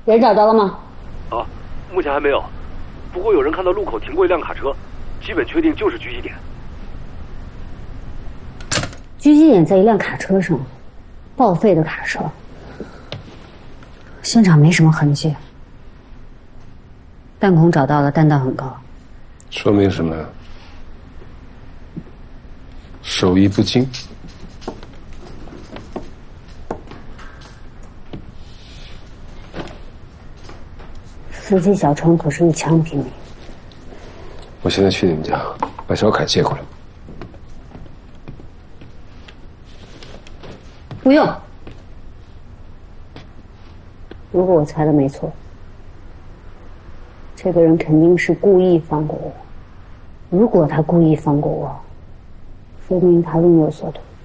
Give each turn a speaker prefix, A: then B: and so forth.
A: 人找到了吗？
B: 啊，目前还没有。不过有人看到路口停过一辆卡车，基本确定就是狙击点。
A: 狙击点在一辆卡车上，报废的卡车。现场没什么痕迹，弹孔找到了，弹道很高。
C: 说明什么呀？手艺不精。
A: 司机小陈可是一枪毙命。
C: 我现在去你们家，把小凯接过来。
A: 不用。如果我猜的没错，这个人肯定是故意放过我。如果他故意放过我，说明他另有所图。